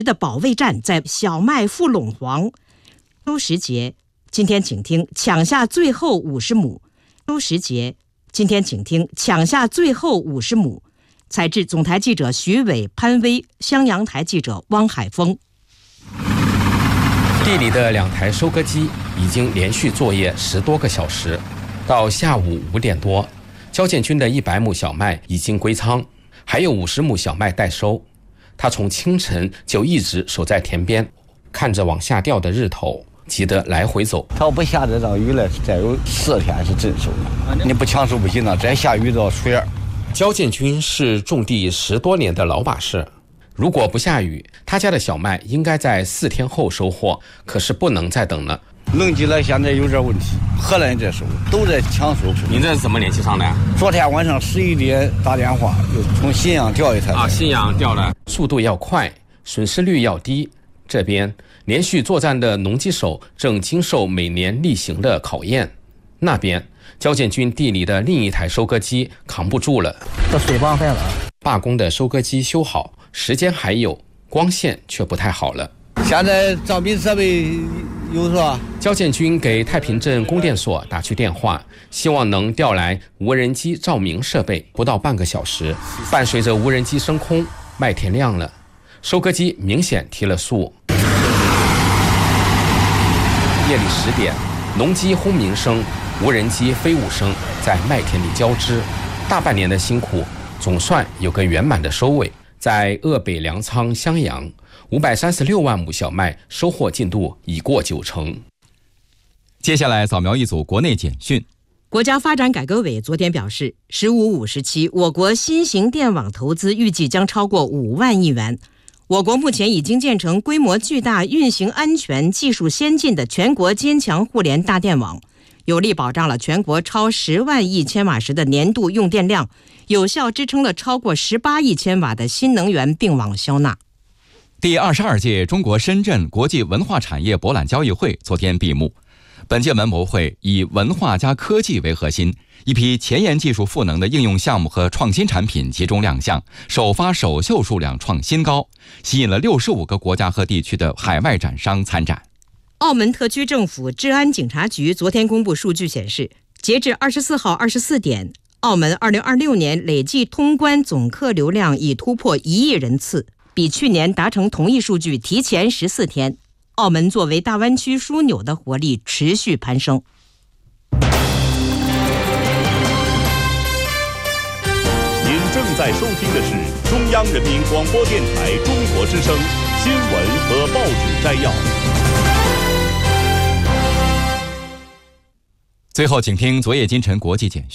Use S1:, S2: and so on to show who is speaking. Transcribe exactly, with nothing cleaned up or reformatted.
S1: 的保卫战在小麦富垄黄。周时杰，今天请听抢下最后五十亩。周时杰，今天请听抢下最后五十亩。采制总台记者徐伟、潘威，襄阳台记者汪海峰。
S2: 地里的两台收割机已经连续作业十多个小时，到下午五点多，焦建军的一百亩小麦已经归仓，还有五十亩小麦待收。他从清晨就一直守在田边，看着往下掉的日头，急得来回走。
S3: 他要不下这场雨了，再有四天是真收了。你不抢收不行了，再下雨都要水儿。
S2: 焦建军是种地十多年的老把式，如果不下雨，他家的小麦应该在四天后收获，可是不能再等了。
S3: 弄起来现在有点问题，荷兰这收都在抢收。
S2: 您这是怎么联系上的呀？
S3: 昨天晚上十一点打电话，又从信阳调一台
S2: 啊，信阳调了。速度要快，损失率要低。这边连续作战的农机手正经受每年例行的考验，那边焦建军地里的另一台收割机扛不住了，
S4: 这水报废了。
S2: 罢工的收割机修好，时间还有，光线却不太好了。
S3: 现在照明设备有是吧？
S2: 焦建军给太平镇供电所打去电话，希望能调来无人机照明设备。不到半个小时，伴随着无人机升空，麦田亮了，收割机明显提了速。夜里十点，农机轰鸣声、无人机飞舞声在麦田里交织，大半年的辛苦总算有个圆满的收尾。在鄂北粮仓襄阳，五百三十六万亩小麦收获进度已过九成。
S5: 接下来扫描一组国内简讯。
S1: 国家发展改革委昨天表示，十五五时期，我国新型电网投资预计将超过五万亿元。我国目前已经建成规模巨大、运行安全、技术先进的全国坚强互联大电网，有力保障了全国超十万亿千瓦时的年度用电量，有效支撑了超过十八亿千瓦的新能源并网销纳。
S5: 第二十二届中国深圳国际文化产业博览交易会昨天闭幕。本届文博会以文化加科技为核心，一批前沿技术赋能的应用项目和创新产品集中亮相，首发首秀数量创新高，吸引了六十五个国家和地区的海外展商参展。
S1: 澳门特区政府治安警察局昨天公布数据显示，截至二十四号二十四点，澳门二零二六年累计通关总客流量已突破一亿人次，比去年达成同一数据提前十四天。澳门作为大湾区枢纽的活力持续攀升。
S6: 您正在收听的是中央人民广播电台中国之声新闻和报纸摘要。
S5: 最后，请听昨夜今晨国际简讯。